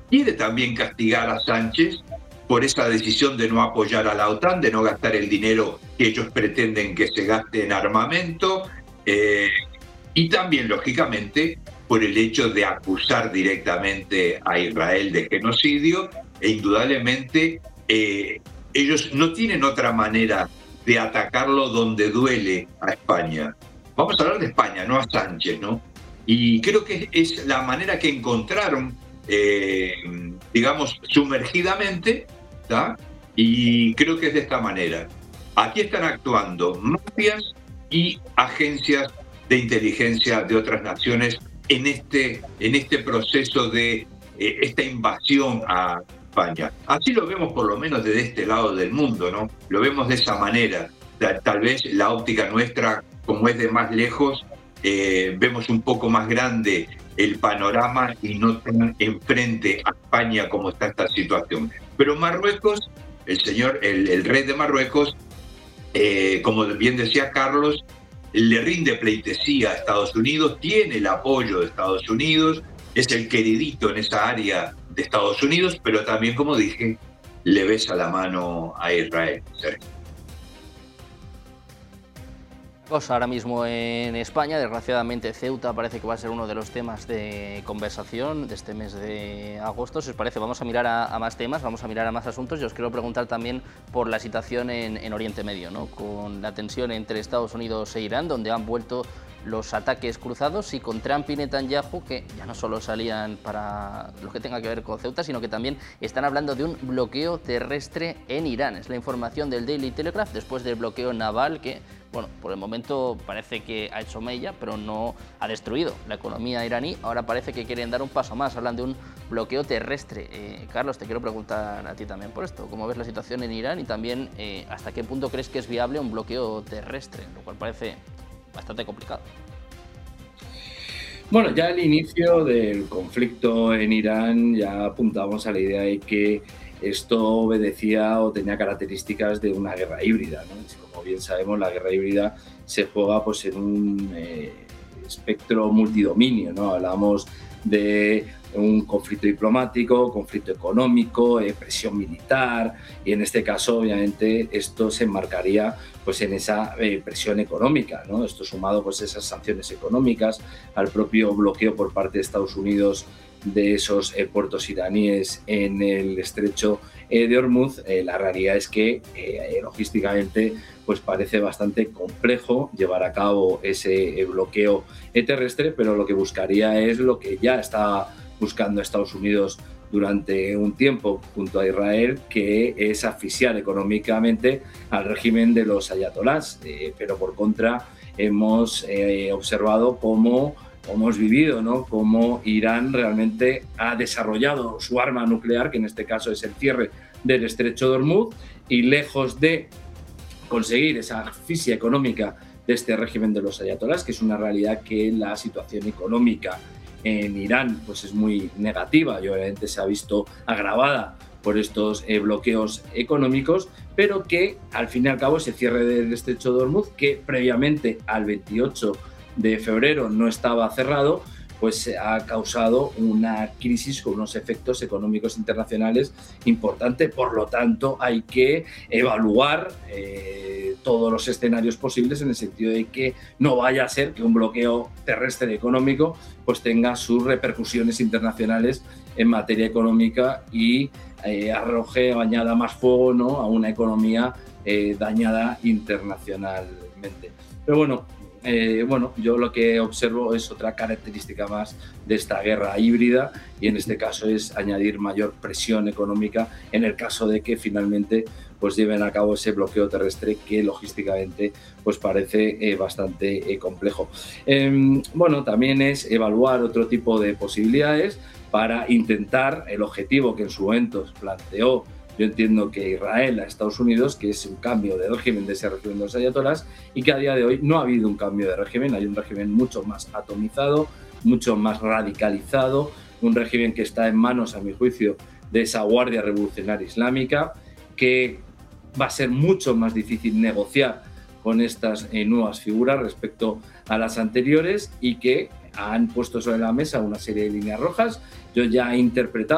quiere también castigar a Sánchez por esa decisión de no apoyar a la OTAN, de no gastar el dinero que ellos pretenden que se gaste en armamento, y también, lógicamente, por el hecho de acusar directamente a Israel de genocidio, e indudablemente ellos no tienen otra manera de atacarlo donde duele a España. Vamos a hablar de España, no a Sánchez, ¿no? Y creo que es la manera que encontraron, digamos, sumergidamente, ¿tá? Y creo que es de esta manera. Aquí están actuando mafias y agencias de inteligencia de otras naciones en este proceso de esta invasión a España. Así lo vemos por lo menos desde este lado del mundo, ¿no? Lo vemos de esa manera. Tal vez la óptica nuestra, como es de más lejos, vemos un poco más grande el panorama y no tan enfrente a España como está esta situación. Pero Marruecos, el rey de Marruecos, como bien decía Carlos, le rinde pleitesía a Estados Unidos, tiene el apoyo de Estados Unidos, es el queridito en esa área de Estados Unidos, pero también, como dije, le besa la mano a Israel. Cosa ahora mismo en España, desgraciadamente Ceuta parece que va a ser uno de los temas de conversación de este mes de agosto. Si os parece, vamos a mirar a más temas, vamos a mirar a más asuntos. Yo os quiero preguntar también por la situación en Oriente Medio, ¿no? Con la tensión entre Estados Unidos e Irán, donde han vuelto los ataques cruzados, y con Trump y Netanyahu, que ya no solo salían para lo que tenga que ver con Ceuta, sino que también están hablando de un bloqueo terrestre en Irán. Es la información del Daily Telegraph después del bloqueo naval que, bueno, por el momento parece que ha hecho mella, pero no ha destruido la economía iraní. Ahora parece que quieren dar un paso más, hablan de un bloqueo terrestre. Carlos, te quiero preguntar a ti también por esto. ¿Cómo ves la situación en Irán y también hasta qué punto crees que es viable un bloqueo terrestre? Lo cual parece bastante complicado. Bueno, ya al inicio del conflicto en Irán ya apuntábamos a la idea de que esto obedecía o tenía características de una guerra híbrida, ¿no? Como bien sabemos, la guerra híbrida se juega pues, en un espectro multidominio, ¿no? Hablamos de un conflicto diplomático, conflicto económico, presión militar, y en este caso obviamente esto se enmarcaría pues en esa presión económica, ¿no? Esto sumado pues a esas sanciones económicas, al propio bloqueo por parte de Estados Unidos de esos puertos iraníes en el estrecho de Hormuz. La realidad es que logísticamente pues parece bastante complejo llevar a cabo ese bloqueo terrestre, pero lo que buscaría es lo que ya está buscando Estados Unidos durante un tiempo junto a Israel, que es asfixiar económicamente al régimen de los ayatolás, pero por contra hemos observado cómo hemos vivido, ¿no? Cómo Irán realmente ha desarrollado su arma nuclear, que en este caso es el cierre del estrecho de Hormuz, y lejos de conseguir esa asfixia económica de este régimen de los ayatolás, que es una realidad que la situación económica en Irán pues es muy negativa y obviamente se ha visto agravada por estos bloqueos económicos, pero que al fin y al cabo ese cierre del estrecho de Hormuz, que previamente al 28 de febrero no estaba cerrado, pues ha causado una crisis con unos efectos económicos internacionales importantes. Por lo tanto, hay que evaluar todos los escenarios posibles en el sentido de que no vaya a ser que un bloqueo terrestre económico pues tenga sus repercusiones internacionales en materia económica y arroje o añada más fuego, ¿no?, a una economía dañada internacionalmente. Pero bueno, yo lo que observo es otra característica más de esta guerra híbrida, y en este caso es añadir mayor presión económica en el caso de que finalmente pues lleven a cabo ese bloqueo terrestre que logísticamente pues parece bastante complejo. Bueno, también es evaluar otro tipo de posibilidades para intentar el objetivo que en su momento planteó, yo entiendo, que Israel a Estados Unidos, que es un cambio de régimen de ese régimen de los ayatolás, y que a día de hoy no ha habido un cambio de régimen, hay un régimen mucho más atomizado, mucho más radicalizado, un régimen que está en manos, a mi juicio, de esa Guardia Revolucionaria Islámica, que va a ser mucho más difícil negociar con estas nuevas figuras respecto a las anteriores, y que han puesto sobre la mesa una serie de líneas rojas. Yo ya he interpretado